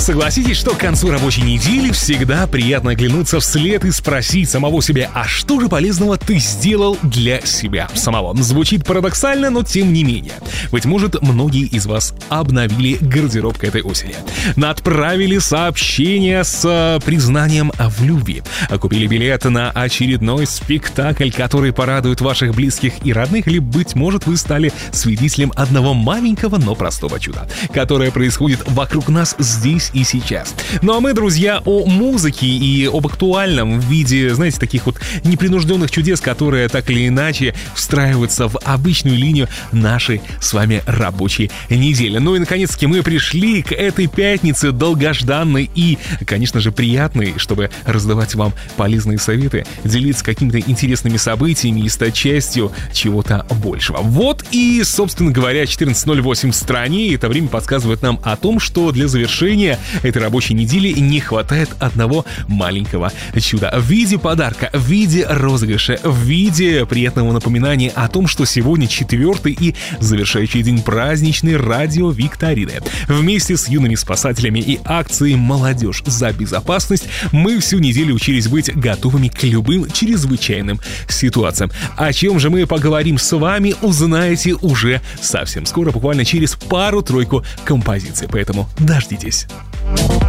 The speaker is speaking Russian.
Согласитесь, что к концу рабочей недели всегда приятно оглянуться вслед и спросить самого себя, а что же полезного ты сделал для себя самого? Звучит парадоксально, но тем не менее. Быть может, многие из вас обновили гардероб к этой осени. Отправили сообщение с признанием в любви. Купили билет на очередной спектакль, который порадует ваших близких и родных, или, быть может, вы стали свидетелем одного маленького, но простого чуда, которое происходит вокруг нас здесь и сейчас. Ну а мы, друзья, о музыке и об актуальном виде, знаете, таких вот непринужденных чудес, которые так или иначе встраиваются в обычную линию нашей с вами рабочей недели. Ну и, наконец-таки, мы пришли к этой пятнице долгожданной и, конечно же, приятной, чтобы раздавать вам полезные советы, делиться какими-то интересными событиями и стать частью чего-то большего. Вот и, собственно говоря, 14:08 в стране, и это время подсказывает нам о том, что для завершения этой рабочей недели не хватает одного маленького чуда в виде подарка, в виде розыгрыша, в виде приятного напоминания о том, что сегодня 4-й и завершающий день праздничной радиовикторины. Вместе с юными спасателями и акцией «Молодежь за безопасность» мы всю неделю учились быть готовыми к любым чрезвычайным ситуациям. О чем же мы поговорим с вами, узнаете уже совсем скоро, буквально через пару-тройку композиций. Поэтому дождитесь.